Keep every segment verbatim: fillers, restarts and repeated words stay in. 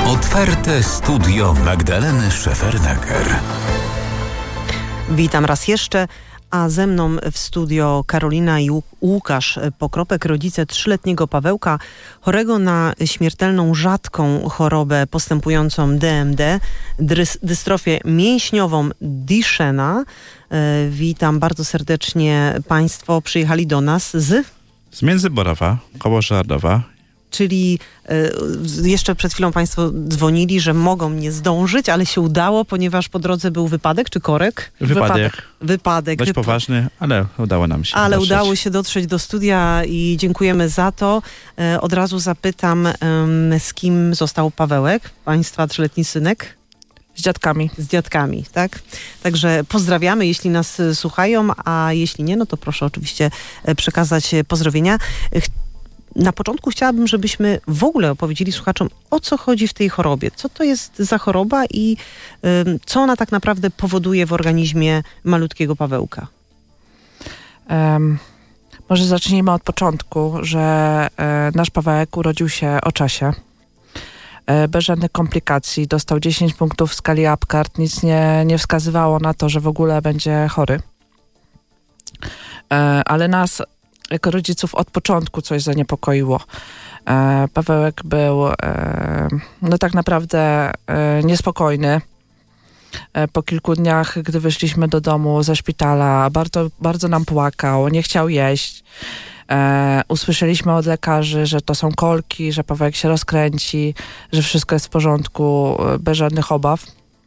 Otwarte studio Magdaleny Szefernaker. Witam raz jeszcze, a ze mną w studio Karolina i Łukasz Pokropek, rodzice trzyletniego Pawełka, chorego na śmiertelną rzadką chorobę postępującą D M D, drys- dystrofię mięśniową Duchenne. E, witam bardzo serdecznie Państwo. Przyjechali do nas z... Z Międzyborowa, koło Żardowa. Czyli y, jeszcze przed chwilą Państwo dzwonili, że mogą nie zdążyć, ale się udało, ponieważ po drodze był wypadek czy korek? Wypadek. Wypadek. Wypadek. Dość Wyp- poważny, ale udało nam się. Ale dotrzeć. udało się dotrzeć do studia i dziękujemy za to. E, od razu zapytam, um, z kim został Pawełek, Państwa trzyletni synek? Z dziadkami. Z dziadkami, tak? Także pozdrawiamy, jeśli nas słuchają, a jeśli nie, no to proszę oczywiście przekazać pozdrowienia. Na początku chciałabym, żebyśmy w ogóle opowiedzieli słuchaczom, o co chodzi w tej chorobie. Co to jest za choroba i y, co ona tak naprawdę powoduje w organizmie malutkiego Pawełka? Um, może zacznijmy od początku, że e, nasz Pawełek urodził się o czasie. E, bez żadnych komplikacji. Dostał dziesięć punktów w skali Apgar. Nic nie, nie wskazywało na to, że w ogóle będzie chory. E, ale nas jako rodziców od początku coś zaniepokoiło. E, Pawełek był e, no tak naprawdę e, niespokojny. E, po kilku dniach, gdy wyszliśmy do domu ze szpitala, bardzo, bardzo nam płakał, nie chciał jeść. E, usłyszeliśmy od lekarzy, że to są kolki, że Pawełek się rozkręci, że wszystko jest w porządku, e, bez żadnych obaw.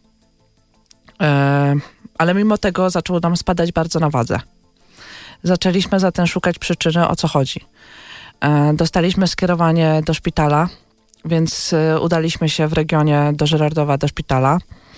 E, ale mimo tego zaczął nam spadać bardzo na wadze. Zaczęliśmy zatem szukać przyczyny, o co chodzi. E, dostaliśmy skierowanie do szpitala, więc e, udaliśmy się w regionie do Żyrardowa, do szpitala.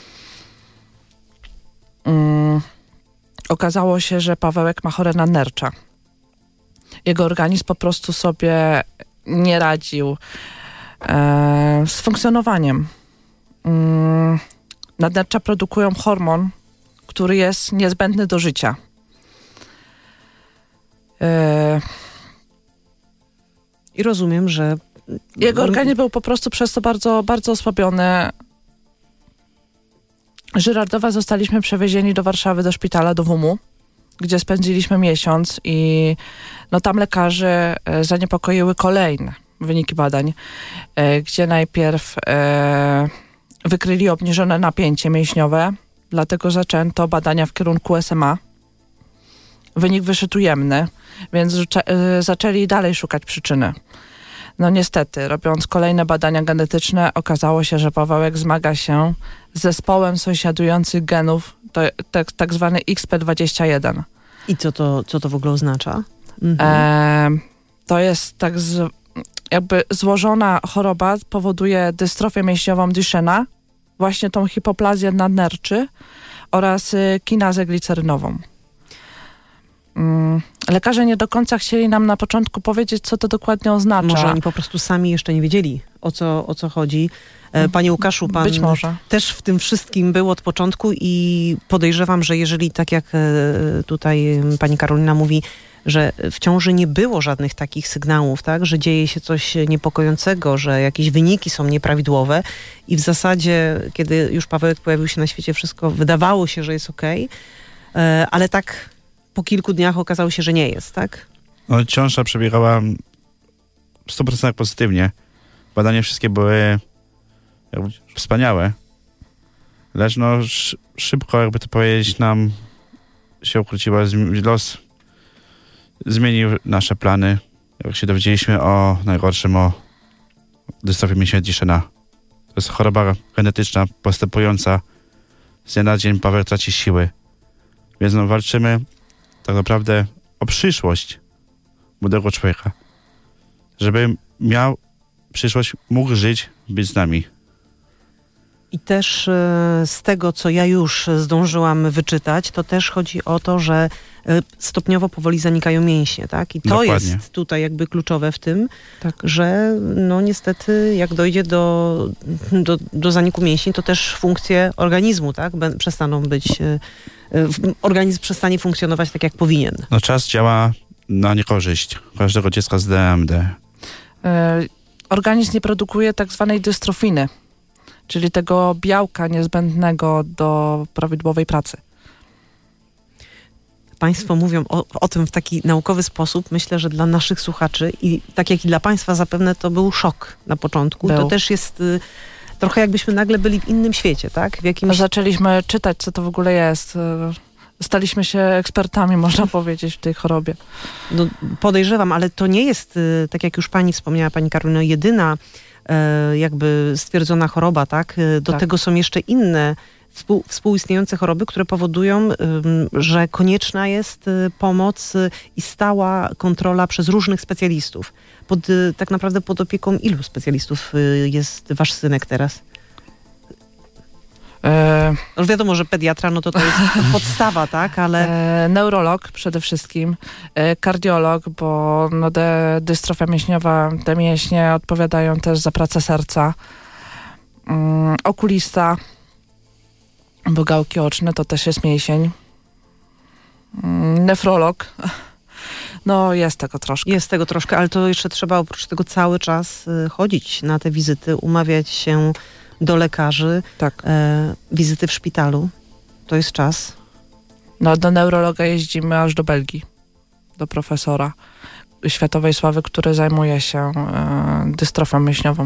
Um, okazało się, że Pawełek ma chorę nadnercza. Jego organizm po prostu sobie nie radził e, z funkcjonowaniem. Um, nadnercza produkują hormon, który jest niezbędny do życia. I rozumiem, że... Jego organizm był po prostu przez to bardzo, bardzo osłabiony. Z Żyrardowa zostaliśmy przewiezieni do Warszawy, do szpitala, do W U M-u, gdzie spędziliśmy miesiąc i no, tam lekarze e, zaniepokoiły kolejne wyniki badań, e, gdzie najpierw e, wykryli obniżone napięcie mięśniowe, dlatego zaczęto badania w kierunku S M A. Wynik wyszedł ujemny, więc zaczę- zaczęli dalej szukać przyczyny. No niestety, robiąc kolejne badania genetyczne, okazało się, że Pawełek zmaga się z zespołem sąsiadujących genów, to tak, tak zwany X P dwadzieścia jeden. I co to, co to w ogóle oznacza? Mhm. E, to jest tak z, jakby złożona choroba, powoduje dystrofię mięśniową Duchenne, właśnie tą hipoplazję nadnerczy oraz y, kinazę glicerynową. Lekarze nie do końca chcieli nam na początku powiedzieć, co to dokładnie oznacza. Może oni po prostu sami jeszcze nie wiedzieli, o co, o co chodzi. Panie Łukaszu, pan Być może. też w tym wszystkim był od początku i podejrzewam, że jeżeli tak jak tutaj pani Karolina mówi, że w ciąży nie było żadnych takich sygnałów, tak, że dzieje się coś niepokojącego, że jakieś wyniki są nieprawidłowe i w zasadzie, kiedy już Pawełek pojawił się na świecie, wszystko wydawało się, że jest okej, okay, ale tak po kilku dniach okazało się, że nie jest, tak? No, ciąża przebiegała w stu procentach pozytywnie. Badania wszystkie były jakby wspaniałe. Lecz no sz- szybko, jakby to powiedzieć, nam się ukróciło. Los zmienił nasze plany. Jak się dowiedzieliśmy o najgorszym, o dystrofii mięśnia Duchenne. To jest choroba genetyczna, postępująca. Z dnia na dzień Paweł traci siły. Więc no, walczymy tak naprawdę o przyszłość młodego człowieka. Żeby miał przyszłość, mógł żyć, być z nami. I też z tego, co ja już zdążyłam wyczytać, to też chodzi o to, że stopniowo powoli zanikają mięśnie, tak? I to Dokładnie. jest tutaj jakby kluczowe w tym, Tak. że no niestety jak dojdzie do, do, do zaniku mięśni, to też funkcje organizmu, tak? Bę- przestaną być, organizm przestanie funkcjonować tak, jak powinien. No czas działa na niekorzyść każdego dziecka z D M D. Organizm nie produkuje tak zwanej dystrofiny. czyli tego białka niezbędnego do prawidłowej pracy. Państwo mówią o, o tym w taki naukowy sposób. Myślę, że dla naszych słuchaczy i tak jak i dla Państwa zapewne to był szok na początku. Był. To też jest y, trochę jakbyśmy nagle byli w innym świecie, tak? W jakimś... Zaczęliśmy czytać, co to w ogóle jest. Staliśmy się ekspertami, można powiedzieć, w tej chorobie. No, podejrzewam, ale to nie jest, y, tak jak już Pani wspomniała, Pani Karolino, jedyna y, jakby stwierdzona choroba, tak? Y, do Tak. tego są jeszcze inne Współ, współistniejące choroby, które powodują, że konieczna jest pomoc i stała kontrola przez różnych specjalistów. Pod, tak naprawdę pod opieką ilu specjalistów jest wasz synek teraz? E, No wiadomo, że pediatra, no to to jest podstawa, tak, ale... e, neurolog przede wszystkim, e, kardiolog, bo no de, dystrofia mięśniowa, te mięśnie odpowiadają też za pracę serca, mm, okulista, bo gałki oczne to też jest mięsień. Nefrolog. No jest tego troszkę. Jest tego troszkę, ale to jeszcze trzeba oprócz tego cały czas chodzić na te wizyty, umawiać się do lekarzy. Tak. E, wizyty w szpitalu. To jest czas. No do neurologa jeździmy aż do Belgii. Do profesora światowej sławy, który zajmuje się e, dystrofią mięśniową.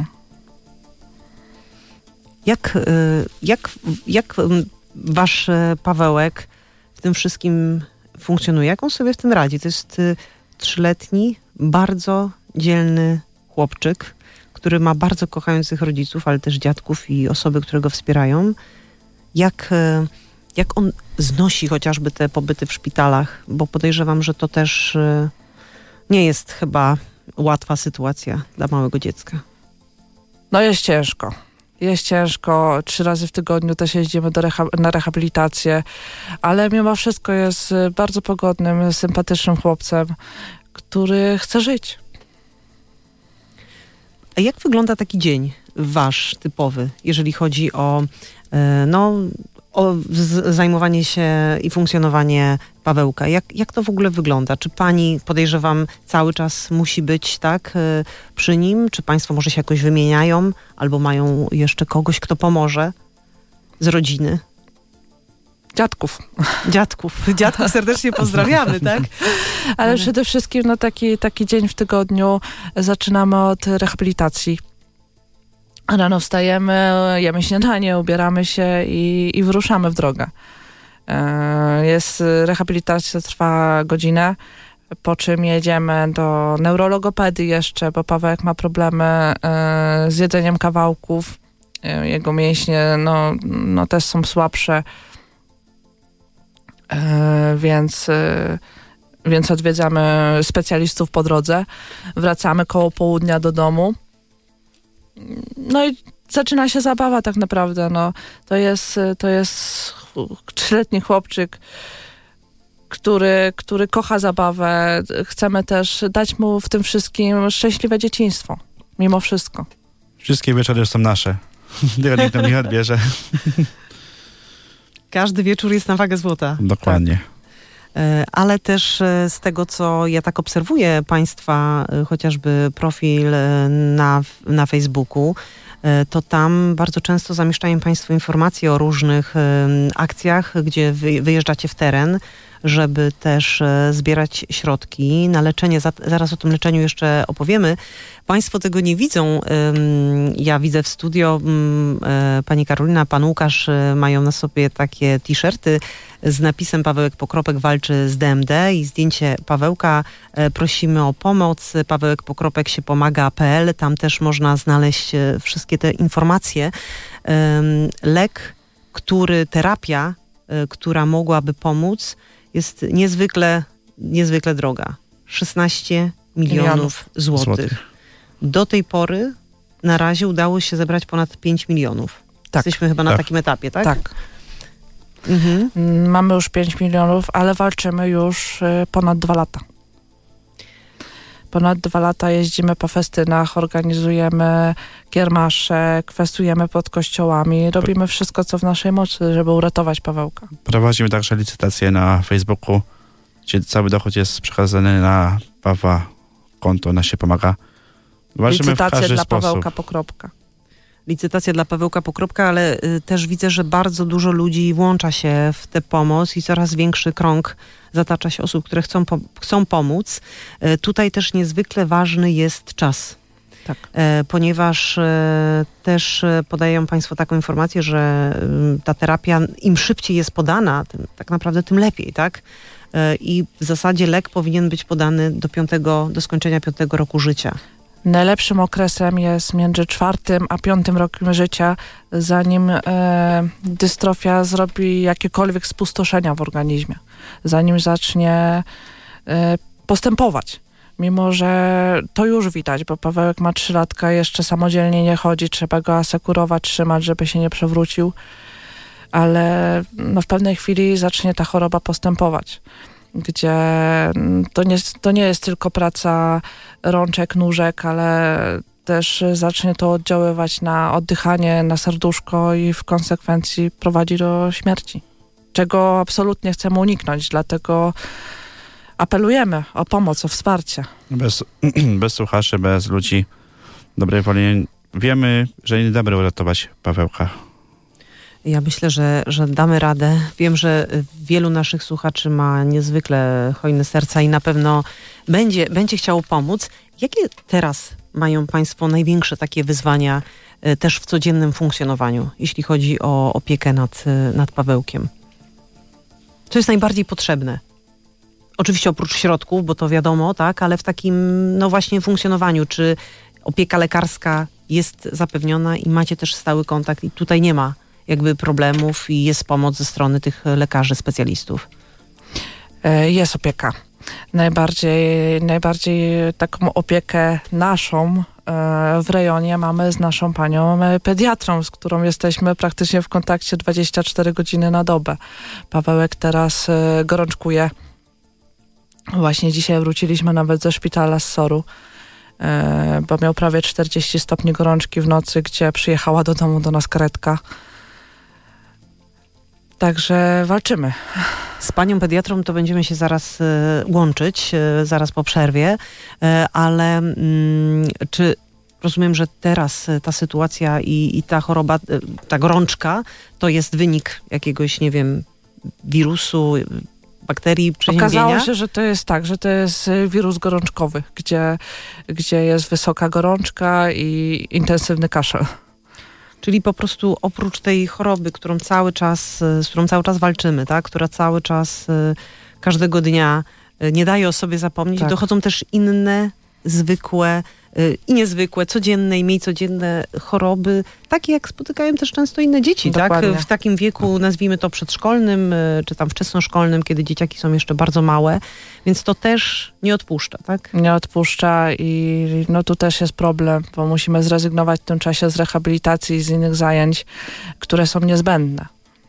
Jak, jak, jak wasz Pawełek w tym wszystkim funkcjonuje? Jak on sobie w tym radzi? To jest trzyletni, bardzo dzielny chłopczyk, który ma bardzo kochających rodziców, ale też dziadków i osoby, które go wspierają. Jak, jak on znosi chociażby te pobyty w szpitalach? Bo podejrzewam, że to też nie jest chyba łatwa sytuacja dla małego dziecka. No jest ciężko. Jest ciężko, trzy razy w tygodniu też jeździmy do reha- na rehabilitację, ale mimo wszystko jest bardzo pogodnym, sympatycznym chłopcem, który chce żyć. A jak wygląda taki dzień wasz, typowy, jeżeli chodzi o, no, o z- zajmowanie się i funkcjonowanie Pawełka? Jak, jak to w ogóle wygląda? Czy pani, podejrzewam, cały czas musi być tak przy nim? Czy państwo może się jakoś wymieniają? Albo mają jeszcze kogoś, kto pomoże z rodziny? Dziadków. Dziadków. Dziadków serdecznie pozdrawiamy, tak? Ale przede wszystkim no, taki, taki dzień w tygodniu zaczynamy od rehabilitacji. Rano wstajemy, jemy śniadanie, ubieramy się i, i wyruszamy w drogę. Jest rehabilitacja, trwa godzinę, po czym jedziemy do neurologopedii jeszcze, bo Pawełek ma problemy z jedzeniem kawałków. Jego mięśnie no, no, też są słabsze, więc, więc odwiedzamy specjalistów po drodze. Wracamy koło południa do domu. No i zaczyna się zabawa tak naprawdę. No, to jest, to jest trzyletni chłopczyk, który, który kocha zabawę. Chcemy też dać mu w tym wszystkim szczęśliwe dzieciństwo. Mimo wszystko. Wszystkie wieczory są nasze. Tego nikt nam nie odbierze. Każdy wieczór jest na wagę złota. Dokładnie. Tak. Ale też z tego, co ja tak obserwuję państwa, chociażby profil na, na Facebooku, to tam bardzo często zamieszczają państwo informacje o różnych akcjach, gdzie wy, wyjeżdżacie w teren, żeby też zbierać środki na leczenie. Zaraz o tym leczeniu jeszcze opowiemy. Państwo tego nie widzą. Ja widzę w studio, pani Karolina, pan Łukasz mają na sobie takie t-shirty z napisem Pawełek Pokropek walczy z D M D i zdjęcie Pawełka. Prosimy o pomoc. Pawełek Pokropek się pomaga.pl. Tam też można znaleźć wszystkie te informacje. Lek, który, terapia, która mogłaby pomóc, jest niezwykle, niezwykle droga. szesnaście milionów złotych. Złotych. Do tej pory na razie udało się zebrać ponad pięć milionów. Tak. Jesteśmy chyba na Tak. takim etapie, tak? Tak. Mhm. Mamy już pięć milionów, ale walczymy już ponad dwa lata. Ponad dwa lata jeździmy po festynach, organizujemy kiermasze, kwestujemy pod kościołami. Robimy wszystko, co w naszej mocy, żeby uratować Pawełka. Prowadzimy także licytację na Facebooku, gdzie cały dochód jest przekazany na Pawła konto, na się pomaga. Walczymy w Licytacja każdy dla sposób. Pawełka Pokropka. licytacja dla Pawełka Pokropka, ale y, też widzę, że bardzo dużo ludzi włącza się w tę pomoc i coraz większy krąg zatacza się osób, które chcą, po, chcą pomóc. Y, tutaj też niezwykle ważny jest czas. Tak. E, ponieważ e, też podają Państwo taką informację, że e, ta terapia im szybciej jest podana, tym, tak naprawdę tym lepiej, tak? E, I w zasadzie lek powinien być podany do piątego, do skończenia piątego roku życia. Najlepszym okresem jest między czwartym a piątym rokiem życia, zanim e, dystrofia zrobi jakiekolwiek spustoszenia w organizmie, zanim zacznie e, postępować. Mimo że to już widać, bo Pawełek ma trzylatka, jeszcze samodzielnie nie chodzi, trzeba go asekurować, trzymać, żeby się nie przewrócił, ale no, w pewnej chwili zacznie ta choroba postępować, gdzie to nie, to nie jest tylko praca rączek, nóżek, ale też zacznie to oddziaływać na oddychanie, na serduszko i w konsekwencji prowadzi do śmierci, czego absolutnie chcemy uniknąć, dlatego apelujemy o pomoc, o wsparcie. Bez, bez słuchaczy, bez ludzi dobrej woli wiemy, że nie damy uratować Pawełka. Ja myślę, że, że damy radę. Wiem, że wielu naszych słuchaczy ma niezwykle hojne serca i na pewno będzie, będzie chciało pomóc. Jakie teraz mają Państwo największe takie wyzwania też w codziennym funkcjonowaniu, jeśli chodzi o opiekę nad, nad Pawełkiem? Co jest najbardziej potrzebne? Oczywiście oprócz środków, bo to wiadomo, tak, ale w takim, no właśnie funkcjonowaniu, czy opieka lekarska jest zapewniona i macie też stały kontakt i tutaj nie ma jakby problemów i jest pomoc ze strony tych lekarzy, specjalistów? Jest opieka. Najbardziej, najbardziej taką opiekę naszą w rejonie mamy z naszą panią pediatrą, z którą jesteśmy praktycznie w kontakcie dwadzieścia cztery godziny na dobę. Pawełek teraz gorączkuje. Właśnie dzisiaj wróciliśmy nawet ze szpitala z Soru, e, bo miał prawie czterdzieści stopni gorączki w nocy, gdzie przyjechała do domu do nas karetka. Także walczymy. Z panią pediatrą to będziemy się zaraz e, łączyć, e, zaraz po przerwie, e, ale mm, czy rozumiem, że teraz ta sytuacja i, i ta choroba, e, ta gorączka, to jest wynik jakiegoś, nie wiem, wirusu, bakterii, przeziębienia? Okazało się, że to jest tak, że to jest wirus gorączkowy, gdzie, gdzie jest wysoka gorączka i intensywny kaszel. Czyli po prostu oprócz tej choroby, którą cały czas, z którą cały czas walczymy, tak, która cały czas, każdego dnia nie daje o sobie zapomnieć, tak, dochodzą też inne, zwykłe i niezwykłe, codzienne i mniej codzienne choroby, takie jak spotykają też często inne dzieci, tak? W takim wieku, nazwijmy to przedszkolnym, czy tam wczesnoszkolnym, kiedy dzieciaki są jeszcze bardzo małe, więc to też nie odpuszcza, tak? Nie odpuszcza i no tu też jest problem, bo musimy zrezygnować w tym czasie z rehabilitacji i z innych zajęć, które są niezbędne.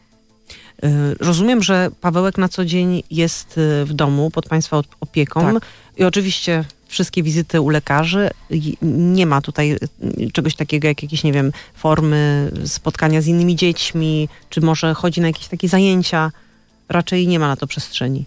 Rozumiem, że Pawełek na co dzień jest w domu pod Państwa opieką, tak, i oczywiście wszystkie wizyty u lekarzy. Nie ma tutaj czegoś takiego jak jakieś, nie wiem, formy spotkania z innymi dziećmi, czy może chodzi na jakieś takie zajęcia. Raczej nie ma na to przestrzeni.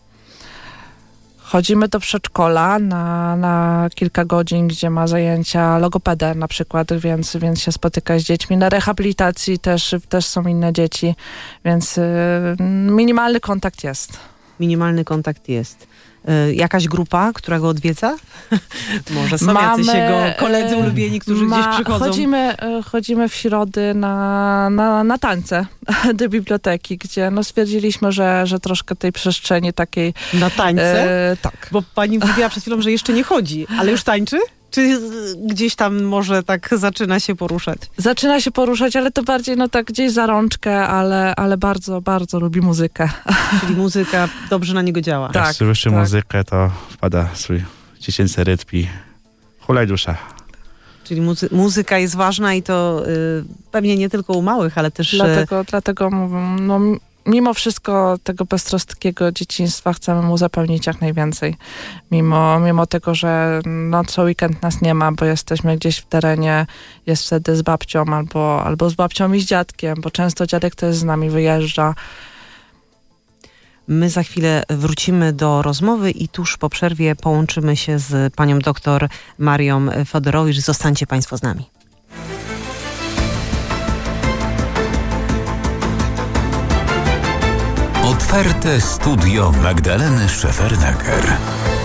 Chodzimy do przedszkola na, na kilka godzin, gdzie ma zajęcia logopeda na przykład, więc, więc się spotyka z dziećmi. Na rehabilitacji też, też są inne dzieci, więc y, minimalny kontakt jest. Minimalny kontakt jest. Y, jakaś grupa, która go odwiedza? Może są Mamy, jacyś jego koledzy ulubieni, którzy ma, gdzieś przychodzą? Chodzimy, chodzimy w środy na, na, na tańce do biblioteki, gdzie no stwierdziliśmy, że, że troszkę tej przestrzeni takiej... Na tańce? E, tak. Bo pani mówiła przed chwilą, że jeszcze nie chodzi, ale już tańczy? Czy gdzieś tam może tak zaczyna się poruszać? Zaczyna się poruszać, ale to bardziej no tak gdzieś za rączkę, ale, ale bardzo, bardzo lubi muzykę. Czyli muzyka dobrze na niego działa. Tak, jak słyszy tak. muzykę, to wpada swój dziecięcy rytm i hulaj dusza. Czyli muzy- muzyka jest ważna i to y, pewnie nie tylko u małych, ale też... Dlatego, dlatego mówię, no mimo wszystko tego beztroskiego dzieciństwa chcemy mu zapewnić jak najwięcej. Mimo, mimo tego, że no, co weekend nas nie ma, bo jesteśmy gdzieś w terenie, jest wtedy z babcią albo, albo z babcią i z dziadkiem, bo często dziadek też z nami wyjeżdża. My za chwilę wrócimy do rozmowy i tuż po przerwie połączymy się z panią doktor Marią Fodorowicz. Zostańcie Państwo z nami. Otwarte studio Magdaleny Szefernaker.